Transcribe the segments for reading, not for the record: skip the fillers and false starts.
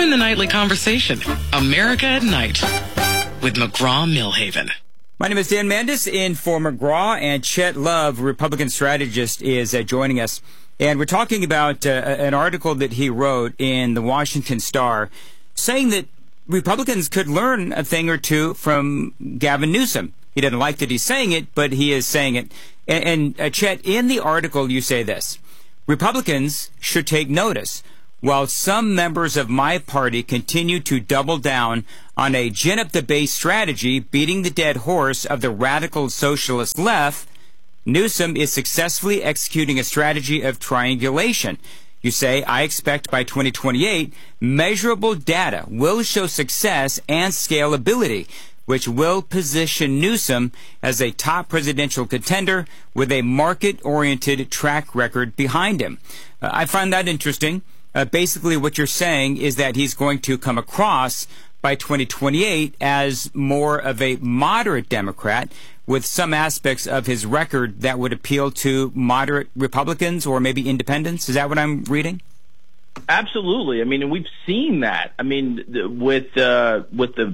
Join the nightly conversation, America at Night, with McGraw-Milhaven. My name is Dan Mandis in for McGraw, and Chet Love, Republican strategist, is joining us. And we're talking about an article that he wrote in the Washington Star saying that Republicans could learn a thing or two from Gavin Newsom. He doesn't like that he's saying it, but he is saying it. And Chet, in the article you say this: Republicans should take notice. While some members of my party continue to double down on a gin-up-the-base strategy, beating the dead horse of the radical socialist left, Newsom is successfully executing a strategy of triangulation. You say, I expect by 2028, measurable data will show success and scalability, which will position Newsom as a top presidential contender with a market-oriented track record behind him. I find that interesting. Basically, what you're saying is that he's going to come across by 2028 as more of a moderate Democrat with some aspects of his record that would appeal to moderate Republicans or maybe independents. Is that what I'm reading? Absolutely. I mean, and we've seen that. I mean, with the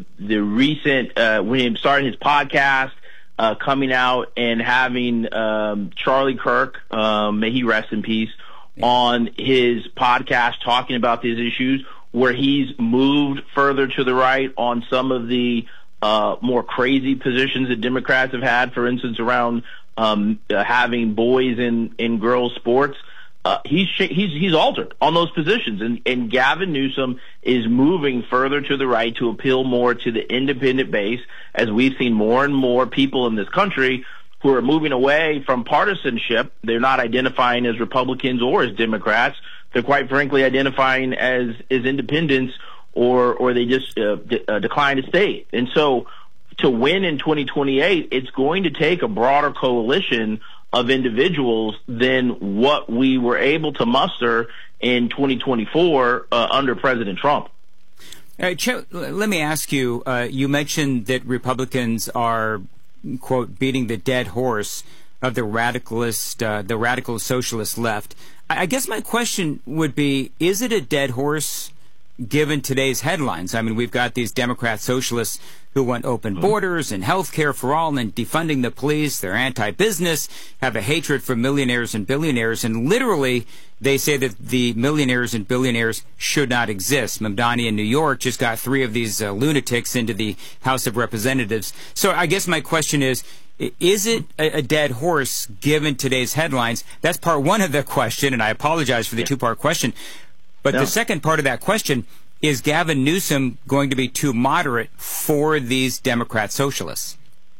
recent when he started his podcast, coming out and having Charlie Kirk, may he rest in peace, on his podcast talking about these issues, where he's moved further to the right on some of the more crazy positions that Democrats have had, for instance, around having boys in girls sports. He's altered on those positions, and Gavin Newsom is moving further to the right to appeal more to the independent base, as we've seen more and more people in this country who are moving away from partisanship. They're not identifying as Republicans or as Democrats. They're quite frankly identifying as independents, or they just decline to state. And so to win in 2028, it's going to take a broader coalition of individuals than what we were able to muster in 2024 under President Trump. Chet, let me ask you, you mentioned that Republicans are, quote, beating the dead horse of the radical socialist left. I guess my question would be, is it a dead horse given today's headlines? I mean, we've got these Democrat socialists who want open borders and health care for all and defunding the police. They're anti-business, have a hatred for millionaires and billionaires, and literally they say that the millionaires and billionaires should not exist. Mamdani in New York just got 3 of these lunatics into the House of Representatives. So I guess my question is it a dead horse given today's headlines? That's part one of the question, and I apologize for the two-part question. But the second part of that question, is Gavin Newsom going to be too moderate for these Democrat socialists?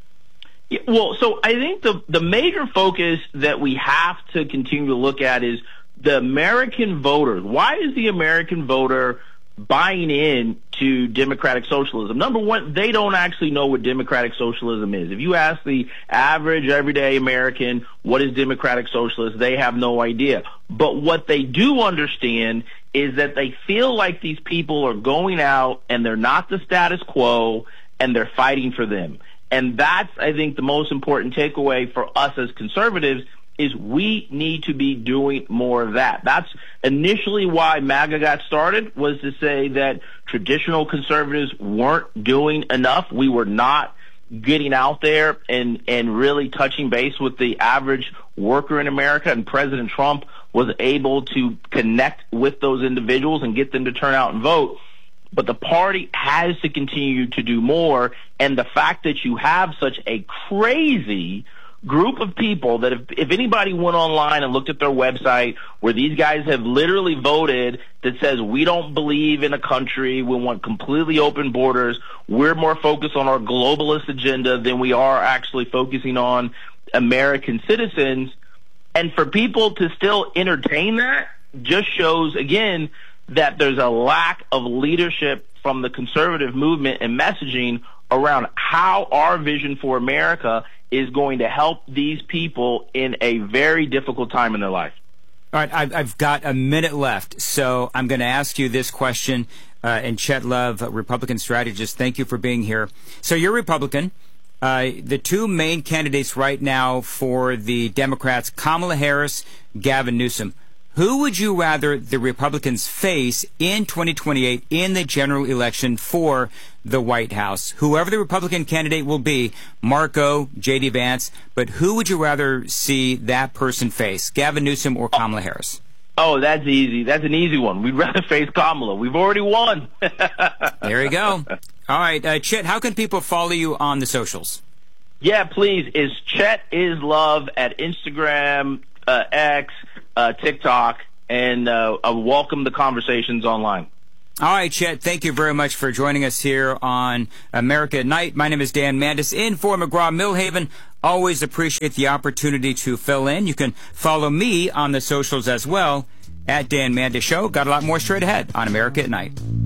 Yeah, well, so I think the major focus that we have to continue to look at is the American voter. Why is the American voter buying in to democratic socialism? Number one, they don't actually know what democratic socialism is. If you ask the average everyday American what is democratic socialism, they have no idea. But what they do understand is that they feel like these people are going out and they're not the status quo and they're fighting for them. And that's, I think, the most important takeaway for us as conservatives is we need to be doing more of that. That's initially why MAGA got started, was to say that traditional conservatives weren't doing enough. We were not getting out there and really touching base with the average worker in America, and President Trump was able to connect with those individuals and get them to turn out and vote. But the party has to continue to do more, and the fact that you have such a crazy group of people that if anybody went online and looked at their website where these guys have literally voted that says we don't believe in a country, we want completely open borders, we're more focused on our globalist agenda than we are actually focusing on American citizens. And for people to still entertain that just shows, again, that there's a lack of leadership from the conservative movement and messaging around how our vision for America is going to help these people in a very difficult time in their life. All right, I've got a minute left, so I'm going to ask you this question. And Chet Love, Republican strategist, thank you for being here. So you're Republican. The two main candidates right now for the Democrats, Kamala Harris, Gavin Newsom. Who would you rather the Republicans face in 2028 in the general election for the White House? Whoever the Republican candidate will be, Marco, J.D. Vance, but who would you rather see that person face, Gavin Newsom or Kamala Harris? Oh, that's easy. That's an easy one. We'd rather face Kamala. We've already won. There you go. All right, Chet, how can people follow you on the socials? Yeah, please. It's Chet is Love at Instagram, X, TikTok, and welcome the conversations online. All right, Chet, thank you very much for joining us here on America at Night. My name is Dan Mandis in for McGraw-Millhaven. Always appreciate the opportunity to fill in. You can follow me on the socials as well at Dan Mandis Show. Got a lot more straight ahead on America at Night.